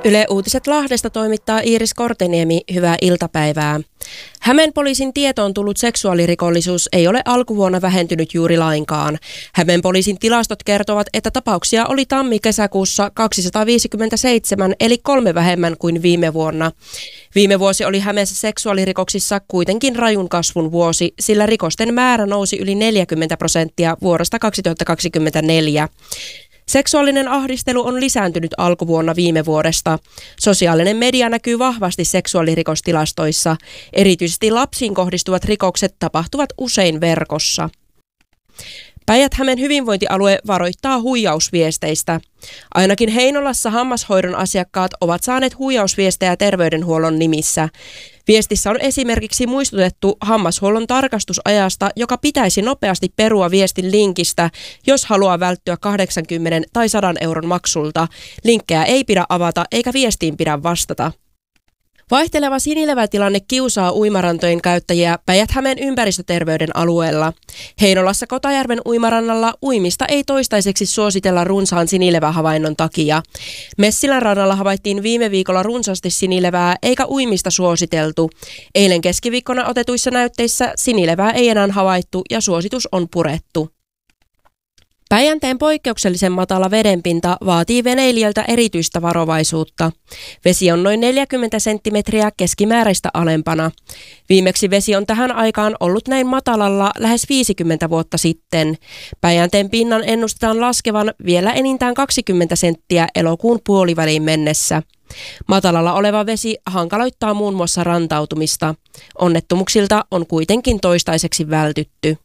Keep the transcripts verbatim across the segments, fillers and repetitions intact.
Yle Uutiset Lahdesta toimittaa Iiris Korteniemi, hyvää iltapäivää. Hämeen poliisin tietoon tullut seksuaalirikollisuus ei ole alkuvuonna vähentynyt juuri lainkaan. Hämeen poliisin tilastot kertovat, että tapauksia oli tammi-kesäkuussa kaksisataaviisikymmentäseitsemän, eli kolme vähemmän kuin viime vuonna. Viime vuosi oli Hämeessä seksuaalirikoksissa kuitenkin rajun kasvun vuosi, sillä rikosten määrä nousi yli neljäkymmentä prosenttia vuodesta kaksituhattakaksikymmentäneljä. Seksuaalinen ahdistelu on lisääntynyt alkuvuonna viime vuodesta. Sosiaalinen media näkyy vahvasti seksuaalirikostilastoissa. Erityisesti lapsiin kohdistuvat rikokset tapahtuvat usein verkossa. Päijät-Hämeen hyvinvointialue varoittaa huijausviesteistä. Ainakin Heinolassa hammashoidon asiakkaat ovat saaneet huijausviestejä terveydenhuollon nimissä. Viestissä on esimerkiksi muistutettu hammashuollon tarkastusajasta, joka pitäisi nopeasti perua viestin linkistä, jos haluaa välttyä kahdeksankymmentä tai sata euron maksulta. Linkkejä ei pidä avata eikä viestiin pidä vastata. Vaihteleva sinilevätilanne kiusaa uimarantojen käyttäjiä Päijät-Hämeen ympäristöterveyden alueella. Heinolassa Kotajärven uimarannalla uimista ei toistaiseksi suositella runsaan sinilevähavainnon takia. Messilän rannalla havaittiin viime viikolla runsaasti sinilevää eikä uimista suositeltu. Eilen keskiviikkona otetuissa näytteissä sinilevää ei enää havaittu ja suositus on purettu. Päijänteen poikkeuksellisen matala vedenpinta vaatii veneilijältä erityistä varovaisuutta. Vesi on noin neljäkymmentä senttimetriä keskimääräistä alempana. Viimeksi vesi on tähän aikaan ollut näin matalalla lähes viisikymmentä vuotta sitten. Päijänteen pinnan ennustetaan laskevan vielä enintään kaksikymmentä senttiä elokuun puoliväliin mennessä. Matalalla oleva vesi hankaloittaa muun muassa rantautumista. Onnettomuuksilta on kuitenkin toistaiseksi vältytty.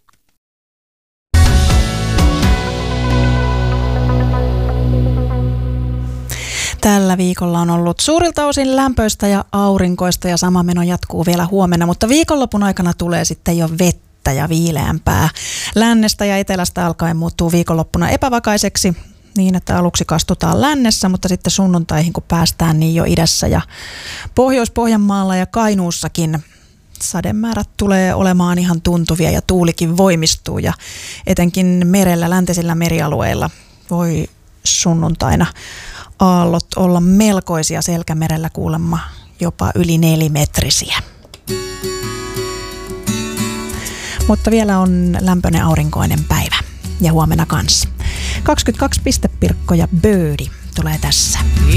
Tällä viikolla on ollut suurilta osin lämpöistä ja aurinkoista ja sama meno jatkuu vielä huomenna, mutta viikonlopun aikana tulee sitten jo vettä ja viileämpää. Lännestä ja etelästä alkaen muuttuu viikonloppuna epävakaiseksi niin, että aluksi kastutaan lännessä, mutta sitten sunnuntaihin kun päästään niin jo idässä ja Pohjois-Pohjanmaalla ja Kainuussakin sademäärät tulee olemaan ihan tuntuvia ja tuulikin voimistuu ja etenkin merellä, läntisillä merialueilla voi sunnuntaina aallot olla melkoisia, Selkämerellä kuulemma jopa yli nelimetrisiä. Mutta vielä on lämpöinen aurinkoinen päivä ja huomenna kanssa. kaksikymmentäkaksi pistepirkkoja Birdi tulee tässä.